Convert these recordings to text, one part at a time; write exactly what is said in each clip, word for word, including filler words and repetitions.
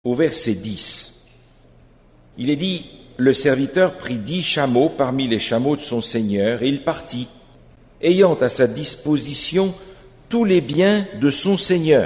au verset dix. Il est dit, le serviteur prit dix chameaux parmi les chameaux de son seigneur, et il partit, ayant à sa disposition tous les biens de son seigneur.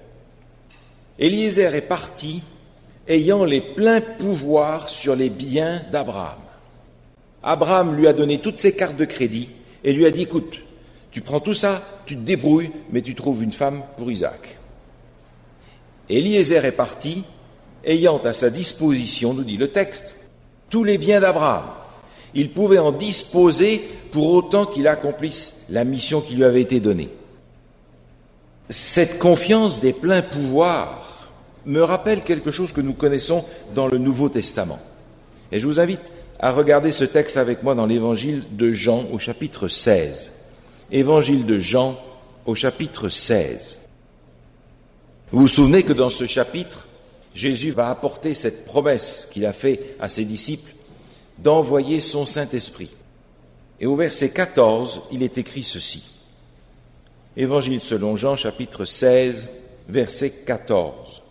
Éliézer est parti, ayant les pleins pouvoirs sur les biens d'Abraham. Abraham lui a donné toutes ses cartes de crédit et lui a dit, écoute, tu prends tout ça, tu te débrouilles, mais tu trouves une femme pour Isaac. Éliézer est parti, ayant à sa disposition, nous dit le texte, tous les biens d'Abraham. Il pouvait en disposer pour autant qu'il accomplisse la mission qui lui avait été donnée. Cette confiance des pleins pouvoirs me rappelle quelque chose que nous connaissons dans le Nouveau Testament. Et je vous invite à regarder ce texte avec moi dans l'Évangile de Jean au chapitre seize. Évangile de Jean au chapitre seize. Vous vous souvenez que dans ce chapitre, Jésus va apporter cette promesse qu'il a faite à ses disciples d'envoyer son Saint-Esprit. Et au verset quatorze, il est écrit ceci. Évangile selon Jean, chapitre seize, verset quatorze.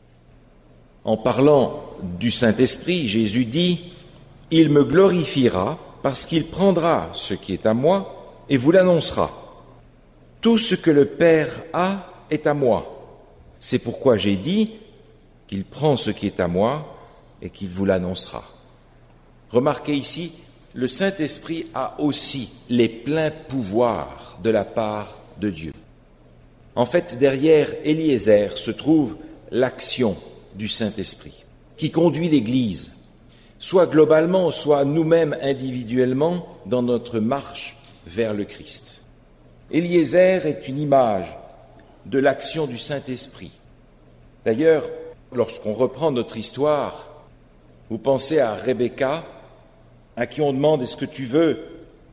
En parlant du Saint-Esprit, Jésus dit « Il me glorifiera parce qu'il prendra ce qui est à moi et vous l'annoncera. Tout ce que le Père a est à moi. C'est pourquoi j'ai dit qu'il prend ce qui est à moi et qu'il vous l'annoncera. » Remarquez ici, le Saint-Esprit a aussi les pleins pouvoirs de la part de Dieu. En fait, derrière Éliézer se trouve l'action du Saint-Esprit qui conduit l'Église, soit globalement, soit nous-mêmes individuellement, dans notre marche vers le Christ. Éliézer est une image de l'action du Saint-Esprit. D'ailleurs, lorsqu'on reprend notre histoire, vous pensez à Rebecca, à qui on demande « Est-ce que tu veux aller ?»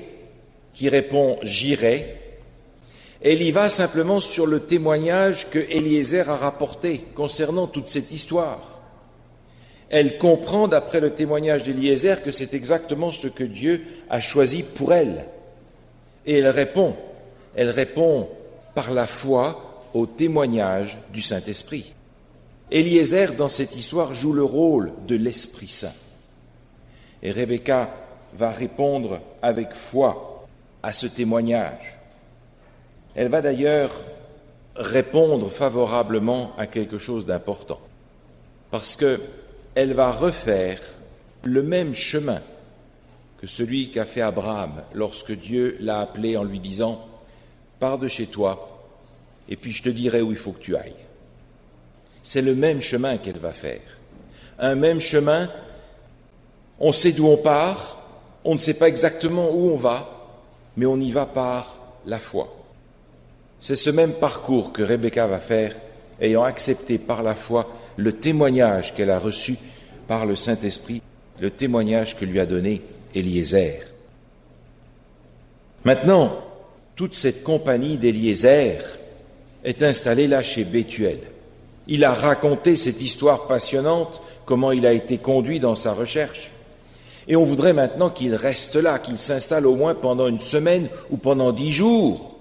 qui répond « J'irai ». Elle y va simplement sur le témoignage que Éliézer a rapporté concernant toute cette histoire. Elle comprend, d'après le témoignage d'Éliézer, que c'est exactement ce que Dieu a choisi pour elle. Et elle répond, elle répond par la foi au témoignage du Saint-Esprit. Éliézer, dans cette histoire, joue le rôle de l'Esprit Saint. Et Rebecca va répondre avec foi à ce témoignage. Elle va d'ailleurs répondre favorablement à quelque chose d'important, parce qu'elle va refaire le même chemin que celui qu'a fait Abraham lorsque Dieu l'a appelé en lui disant « Pars de chez toi, et puis je te dirai où il faut que tu ailles ». C'est le même chemin qu'elle va faire. Un même chemin, on sait d'où on part, on ne sait pas exactement où on va, mais on y va par la foi. C'est ce même parcours que Rebecca va faire, ayant accepté par la foi le témoignage qu'elle a reçu par le Saint-Esprit, le témoignage que lui a donné Éliézer. Maintenant, toute cette compagnie d'Éliézer est installée là chez Bethuel. Il a raconté cette histoire passionnante, comment il a été conduit dans sa recherche. Et on voudrait maintenant qu'il reste là, qu'il s'installe au moins pendant une semaine ou pendant dix jours.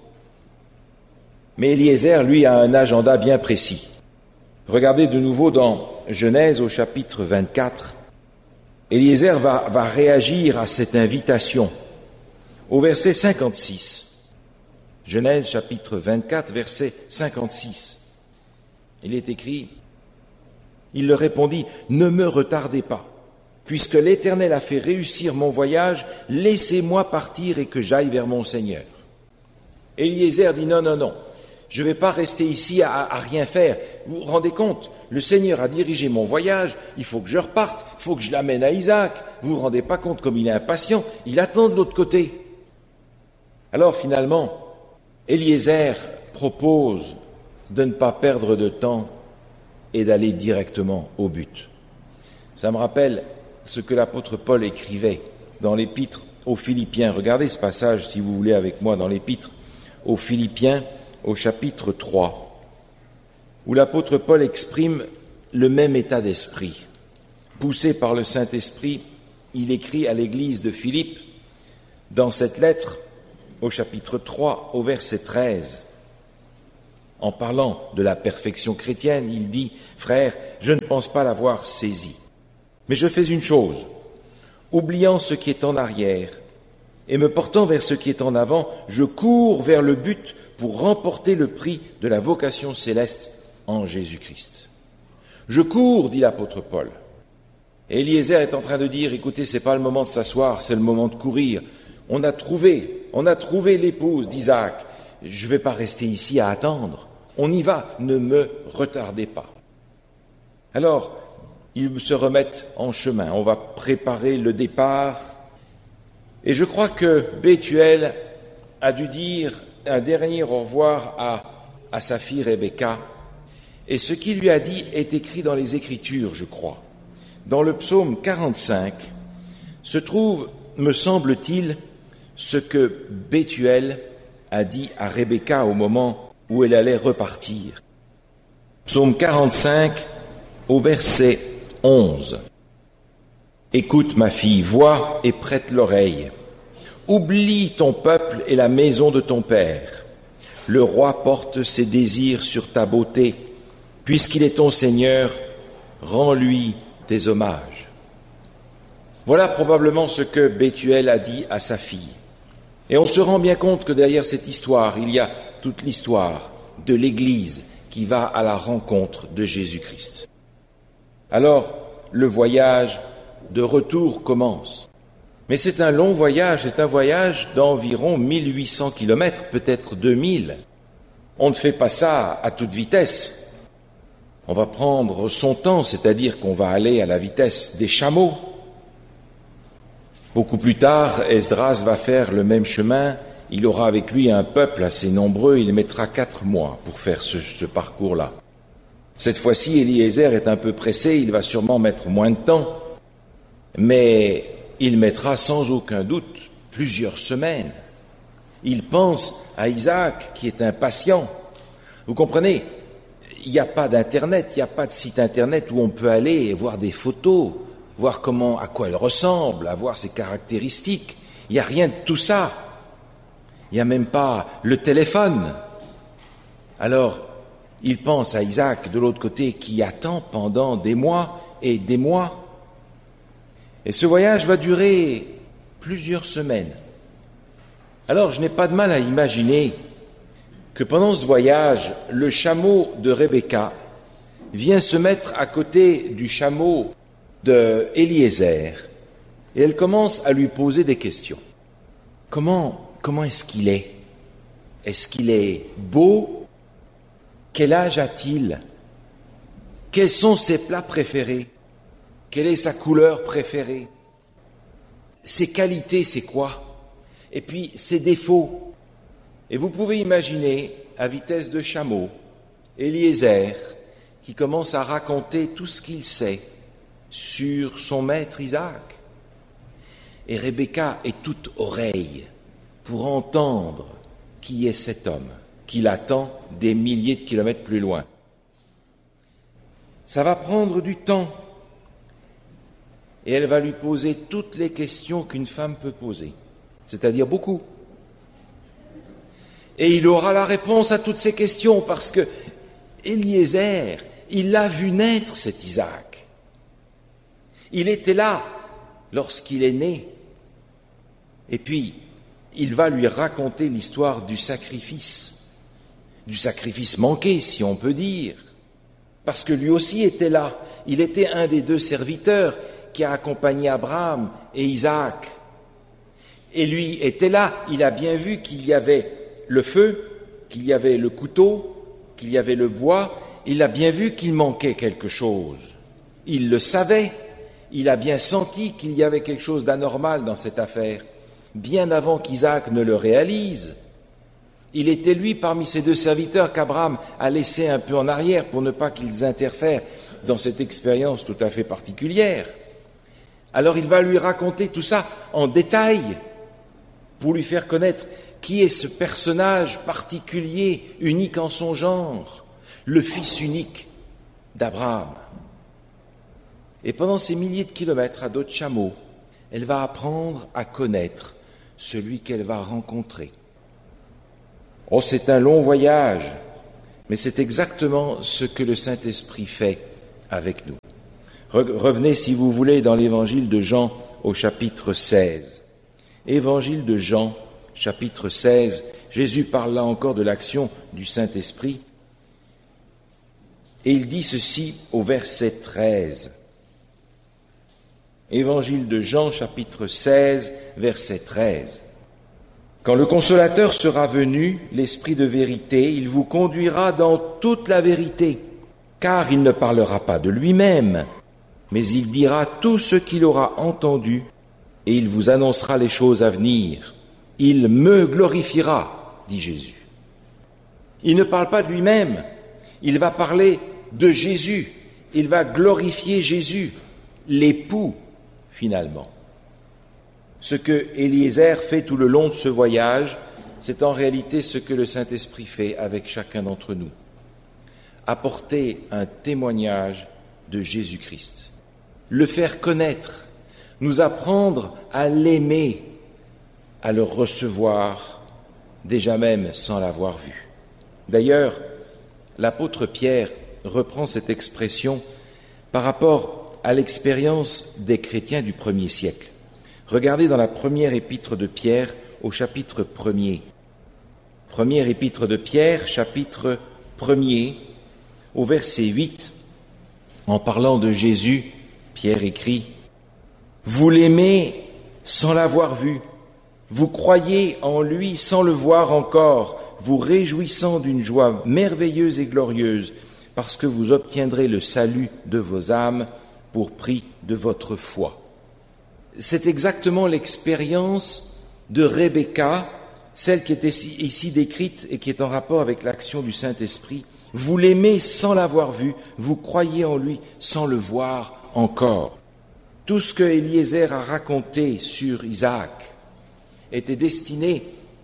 Mais Éliézer, lui, a un agenda bien précis. Regardez de nouveau dans Genèse au chapitre vingt-quatre. Éliézer va, va réagir à cette invitation. Au verset cinquante-six. Genèse chapitre vingt-quatre, verset cinquante-six. Il est écrit, il leur répondit, « Ne me retardez pas. Puisque l'Éternel a fait réussir mon voyage, laissez-moi partir et que j'aille vers mon Seigneur. » Éliézer dit, « Non, non, non. Je ne vais pas rester ici à, à rien faire. Vous vous rendez compte, le Seigneur a dirigé mon voyage, il faut que je reparte, il faut que je l'amène à Isaac. Vous ne vous rendez pas compte comme il est impatient, il attend de l'autre côté. » Alors finalement, Éliézer propose de ne pas perdre de temps et d'aller directement au but. Ça me rappelle ce que l'apôtre Paul écrivait dans l'épître aux Philippiens. Regardez ce passage, si vous voulez, avec moi, dans l'épître aux Philippiens, au chapitre trois, où l'apôtre Paul exprime le même état d'esprit. Poussé par le Saint-Esprit, il écrit à l'église de Philippe, dans cette lettre, au chapitre trois, au verset treize. En parlant de la perfection chrétienne, il dit « Frère, je ne pense pas l'avoir saisi. Mais je fais une chose, oubliant ce qui est en arrière et me portant vers ce qui est en avant, je cours vers le but pour remporter le prix de la vocation céleste en Jésus-Christ. » Je cours, dit l'apôtre Paul. Et Eliezer est en train de dire, écoutez, c'est pas le moment de s'asseoir, c'est le moment de courir. On a trouvé, on a trouvé l'épouse d'Isaac. Je ne vais pas rester ici à attendre. On y va, ne me retardez pas. Alors, ils se remettent en chemin. On va préparer le départ. Et je crois que Bethuel a dû dire un dernier au revoir à, à sa fille Rebecca. Et ce qu'il lui a dit est écrit dans les Écritures, je crois. Dans le psaume quarante-cinq se trouve, me semble-t-il, ce que Bethuel a dit à Rebecca au moment où elle allait repartir. Psaume quarante-cinq, au verset onze. « Écoute, ma fille, vois et prête l'oreille. Oublie ton peuple et la maison de ton père. Le roi porte ses désirs sur ta beauté. Puisqu'il est ton Seigneur, rends-lui tes hommages. » Voilà probablement ce que Bethuel a dit à sa fille. Et on se rend bien compte que derrière cette histoire, il y a toute l'histoire de l'Église qui va à la rencontre de Jésus-Christ. Alors, le voyage de retour commence. Mais c'est un long voyage, c'est un voyage d'environ mille huit cents kilomètres, peut-être deux mille. On ne fait pas ça à toute vitesse. On va prendre son temps, c'est-à-dire qu'on va aller à la vitesse des chameaux. Beaucoup plus tard, Esdras va faire le même chemin. Il aura avec lui un peuple assez nombreux. Il mettra quatre mois pour faire ce, ce parcours-là. Cette fois-ci, Eliezer est un peu pressé. Il va sûrement mettre moins de temps. Mais il mettra sans aucun doute plusieurs semaines. Il pense à Isaac qui est impatient. Vous comprenez ? Il n'y a pas d'internet, il n'y a pas de site internet où on peut aller voir des photos, voir comment, à quoi elle ressemble, à voir ses caractéristiques. Il n'y a rien de tout ça. Il n'y a même pas le téléphone. Alors, il pense à Isaac de l'autre côté qui attend pendant des mois et des mois. Et ce voyage va durer plusieurs semaines. Alors, je n'ai pas de mal à imaginer que pendant ce voyage, le chameau de Rebecca vient se mettre à côté du chameau de Eliezer et elle commence à lui poser des questions. Comment, comment est-ce qu'il est ? Est-ce qu'il est beau ? Quel âge a-t-il ? Quels sont ses plats préférés ? Quelle est sa couleur préférée ? Ses qualités, c'est quoi ? Et puis, ses défauts. Et vous pouvez imaginer, à vitesse de chameau, Eliezer qui commence à raconter tout ce qu'il sait sur son maître Isaac. Et Rebecca est toute oreille pour entendre qui est cet homme qui l'attend des milliers de kilomètres plus loin. Ça va prendre du temps et elle va lui poser toutes les questions qu'une femme peut poser, c'est-à-dire beaucoup. Et il aura la réponse à toutes ces questions parce que Eliezer, il l'a vu naître cet Isaac. Il était là lorsqu'il est né. Et puis, il va lui raconter l'histoire du sacrifice, du sacrifice manqué, si on peut dire, parce que lui aussi était là. Il était un des deux serviteurs qui a accompagné Abraham et Isaac. Et lui était là, il a bien vu qu'il y avait le feu, qu'il y avait le couteau, qu'il y avait le bois. Il a bien vu qu'il manquait quelque chose. Il le savait. Il a bien senti qu'il y avait quelque chose d'anormal dans cette affaire, bien avant qu'Isaac ne le réalise. Il était lui parmi ces deux serviteurs qu'Abraham a laissé un peu en arrière pour ne pas qu'ils interfèrent dans cette expérience tout à fait particulière. Alors il va lui raconter tout ça en détail pour lui faire connaître qui est ce personnage particulier, unique en son genre, le fils unique d'Abraham. Et pendant ces milliers de kilomètres à dos de chameau, elle va apprendre à connaître celui qu'elle va rencontrer. Oh, c'est un long voyage. Mais c'est exactement ce que le Saint-Esprit fait avec nous. Revenez, si vous voulez, dans l'évangile de Jean au chapitre seize. Évangile de Jean, chapitre seize. Jésus parle là encore de l'action du Saint-Esprit. Et il dit ceci au verset treize. Évangile de Jean, chapitre seize, verset treize. Quand le Consolateur sera venu, l'Esprit de vérité, il vous conduira dans toute la vérité, car il ne parlera pas de lui-même, mais il dira tout ce qu'il aura entendu, et il vous annoncera les choses à venir. Il me glorifiera, dit Jésus. Il ne parle pas de lui-même, il va parler de Jésus, il va glorifier Jésus, l'époux, finalement. Ce que Eliezer fait tout le long de ce voyage, c'est en réalité ce que le Saint-Esprit fait avec chacun d'entre nous. Apporter un témoignage de Jésus-Christ, le faire connaître, nous apprendre à l'aimer, à le recevoir, déjà même sans l'avoir vu. D'ailleurs, l'apôtre Pierre reprend cette expression par rapport à l'expérience des chrétiens du premier siècle. Regardez dans la première épître de Pierre au chapitre premier. Première épître de Pierre, chapitre premier, au verset huit, en parlant de Jésus, Pierre écrit « Vous l'aimez sans l'avoir vu, vous croyez en lui sans le voir encore, vous réjouissant d'une joie merveilleuse et glorieuse, parce que vous obtiendrez le salut de vos âmes pour prix de votre foi. » C'est exactement l'expérience de Rebecca, celle qui est ici décrite et qui est en rapport avec l'action du Saint-Esprit. Vous l'aimez sans l'avoir vu, vous croyez en lui sans le voir encore. Tout ce que Eliezer a raconté sur Isaac était destiné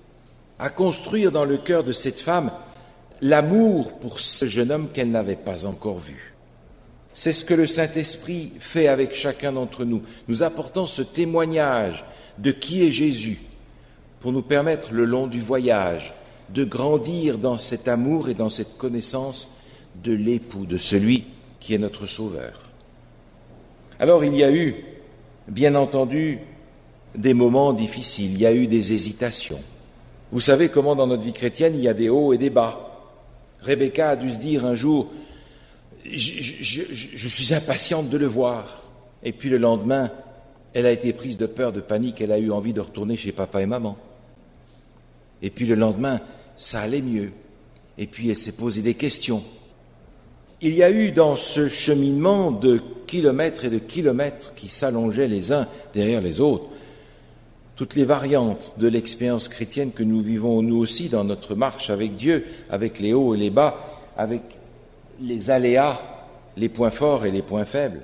à construire dans le cœur de cette femme l'amour pour ce jeune homme qu'elle n'avait pas encore vu. C'est ce que le Saint-Esprit fait avec chacun d'entre nous, nous apportant ce témoignage de qui est Jésus, pour nous permettre le long du voyage de grandir dans cet amour et dans cette connaissance de l'époux, de celui qui est notre Sauveur. Alors il y a eu, bien entendu, des moments difficiles, il y a eu des hésitations. Vous savez comment dans notre vie chrétienne il y a des hauts et des bas. Rebecca a dû se dire un jour, je, je, je, je suis impatiente de le voir. Et puis le lendemain, elle a été prise de peur, de panique, elle a eu envie de retourner chez papa et maman. Et puis le lendemain, ça allait mieux. Et puis elle s'est posé des questions. Il y a eu dans ce cheminement de kilomètres et de kilomètres qui s'allongeaient les uns derrière les autres, toutes les variantes de l'expérience chrétienne que nous vivons nous aussi dans notre marche avec Dieu, avec les hauts et les bas, avec les aléas, les points forts et les points faibles.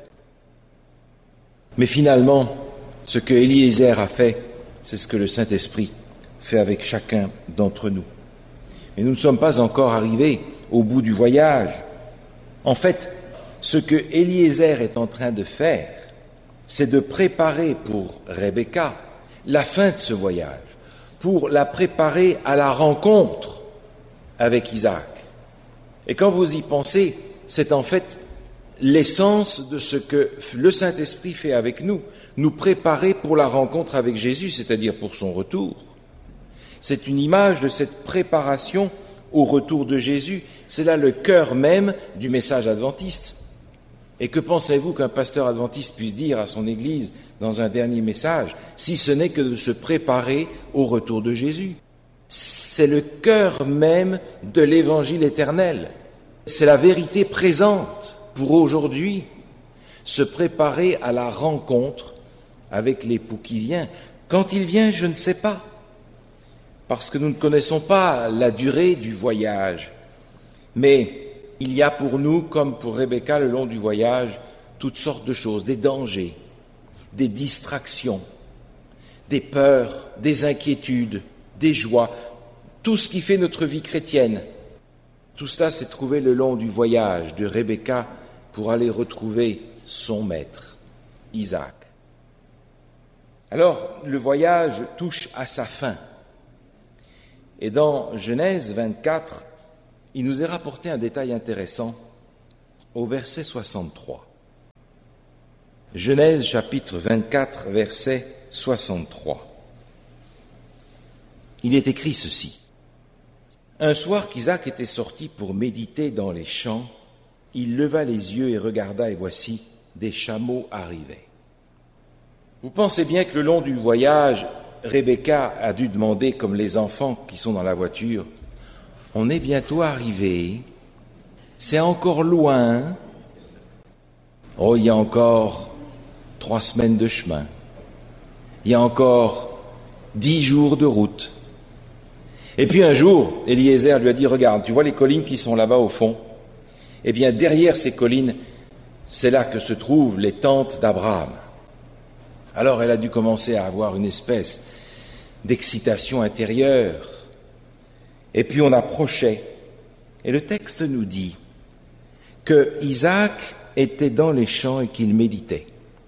Mais finalement, ce que Eliezer a fait, c'est ce que le Saint-Esprit fait avec chacun d'entre nous. Mais nous ne sommes pas encore arrivés au bout du voyage. En fait, ce que Eliezer est en train de faire, c'est de préparer pour Rebecca la fin de ce voyage, pour la préparer à la rencontre avec Isaac. Et quand vous y pensez, c'est en fait l'essence de ce que le Saint-Esprit fait avec nous, nous préparer pour la rencontre avec Jésus, c'est-à-dire pour son retour. C'est une image de cette préparation au retour de Jésus. C'est là le cœur même du message adventiste. Et que pensez-vous qu'un pasteur adventiste puisse dire à son Église dans un dernier message, si ce n'est que de se préparer au retour de Jésus? C'est le cœur même de l'Évangile éternel. C'est la vérité présente pour aujourd'hui, se préparer à la rencontre avec l'époux qui vient. Quand il vient, je ne sais pas, parce que nous ne connaissons pas la durée du voyage. Mais il y a pour nous, comme pour Rebecca le long du voyage, toutes sortes de choses, des dangers, des distractions, des peurs, des inquiétudes, des joies, tout ce qui fait notre vie chrétienne. Tout cela s'est trouvé le long du voyage de Rebecca pour aller retrouver son maître, Isaac. Alors, le voyage touche à sa fin. Et dans Genèse vingt-quatre, il nous est rapporté un détail intéressant au verset soixante-trois. Genèse chapitre vingt-quatre, verset soixante-trois. Il est écrit ceci. Un soir qu'Isaac était sorti pour méditer dans les champs, il leva les yeux et regarda, et voici, des chameaux arrivaient. Vous pensez bien que le long du voyage, Rebecca a dû demander, comme les enfants qui sont dans la voiture, « On est bientôt arrivé, c'est encore loin. Oh, il y a encore trois semaines de chemin. Il y a encore dix jours de route. » Et puis un jour, Eliezer lui a dit, « Regarde, tu vois les collines qui sont là-bas au fond ? Eh bien, derrière ces collines, c'est là que se trouvent les tentes d'Abraham. » Alors elle a dû commencer à avoir une espèce d'excitation intérieure. Et puis on approchait. Et le texte nous dit que Isaac était dans les champs et qu'il méditait.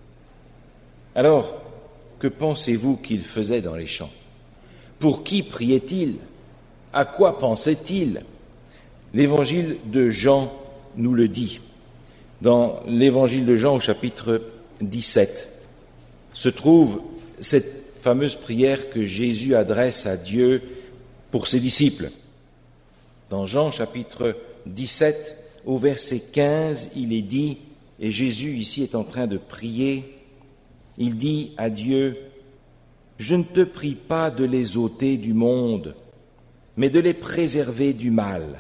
Alors, que pensez-vous qu'il faisait dans les champs ? Pour qui priait-il ? À quoi pensait-il ? L'évangile de Jean nous le dit. Dans l'évangile de Jean au chapitre dix-sept se trouve cette fameuse prière que Jésus adresse à Dieu pour ses disciples. Dans Jean chapitre dix-sept, au verset quinze, il est dit, et Jésus ici est en train de prier, il dit à Dieu, « Je ne te prie pas de les ôter du monde, mais de les préserver du mal.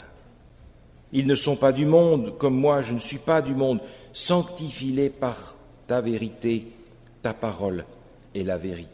Ils ne sont pas du monde, comme moi je ne suis pas du monde. Sanctifie-les par ta vérité, ta parole est la vérité. »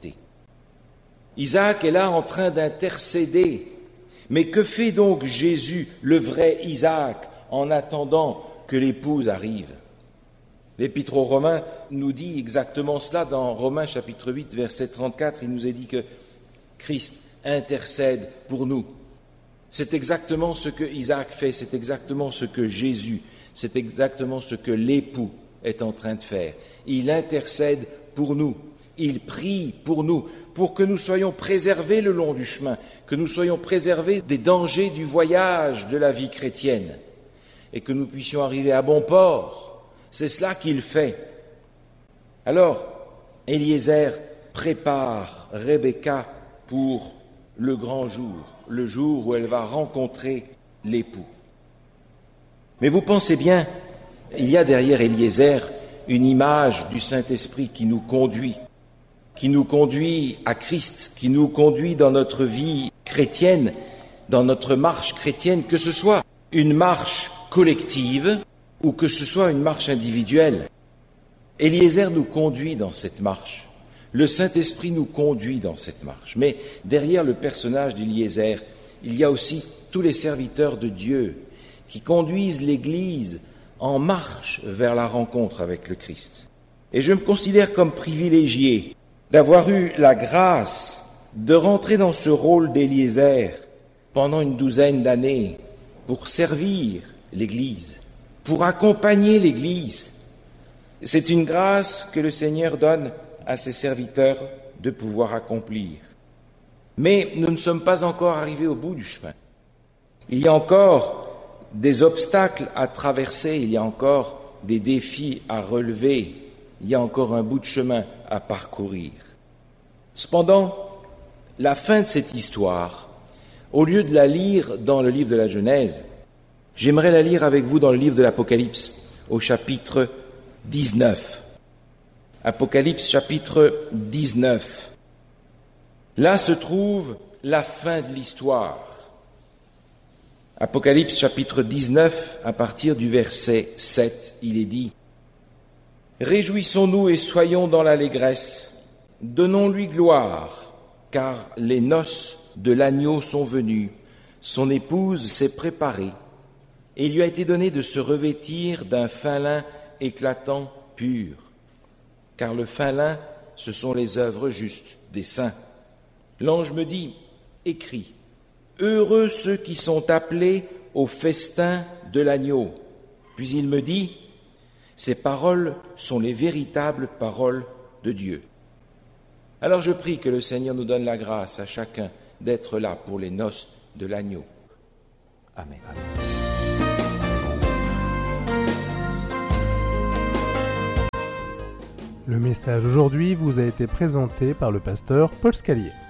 Isaac est là en train d'intercéder. Mais que fait donc Jésus, le vrai Isaac, en attendant que l'épouse arrive ? L'Épître aux Romains nous dit exactement cela dans Romains chapitre huit, verset trente-quatre. Il nous est dit que Christ intercède pour nous. C'est exactement ce que Isaac fait, c'est exactement ce que Jésus, c'est exactement ce que l'époux est en train de faire. Il intercède pour nous, il prie pour nous, pour que nous soyons préservés le long du chemin, que nous soyons préservés des dangers du voyage de la vie chrétienne et que nous puissions arriver à bon port. C'est cela qu'il fait. Alors, Eliezer prépare Rebecca pour le grand jour, le jour où elle va rencontrer l'époux. Mais vous pensez bien, il y a derrière Eliezer une image du Saint-Esprit qui nous conduit, qui nous conduit à Christ, qui nous conduit dans notre vie chrétienne, dans notre marche chrétienne, que ce soit une marche collective ou que ce soit une marche individuelle. Eliezer nous conduit dans cette marche. Le Saint-Esprit nous conduit dans cette marche. Mais derrière le personnage d'Eliezer, il y a aussi tous les serviteurs de Dieu qui conduisent l'Église en marche vers la rencontre avec le Christ. Et je me considère comme privilégié d'avoir eu la grâce de rentrer dans ce rôle d'Eliezer pendant une douzaine d'années pour servir l'Église, pour accompagner l'Église. C'est une grâce que le Seigneur donne à ses serviteurs de pouvoir accomplir. Mais nous ne sommes pas encore arrivés au bout du chemin. Il y a encore des obstacles à traverser, il y a encore des défis à relever, il y a encore un bout de chemin à parcourir. Cependant, la fin de cette histoire, au lieu de la lire dans le livre de la Genèse, j'aimerais la lire avec vous dans le livre de l'Apocalypse, au chapitre dix-neuf. Apocalypse chapitre dix-neuf. Là se trouve la fin de l'histoire. Apocalypse chapitre dix-neuf, à partir du verset sept, il est dit « Réjouissons-nous et soyons dans l'allégresse, donnons-lui gloire, car les noces de l'agneau sont venues, son épouse s'est préparée, et il lui a été donné de se revêtir d'un fin lin éclatant pur. Car le fin lin, ce sont les œuvres justes des saints. L'ange me dit, écris, heureux ceux qui sont appelés au festin de l'agneau. Puis il me dit, ces paroles sont les véritables paroles de Dieu. Alors je prie que le Seigneur nous donne la grâce à chacun d'être là pour les noces de l'agneau. Amen. Amen. Le message aujourd'hui vous a été présenté par le pasteur Paul Scalier.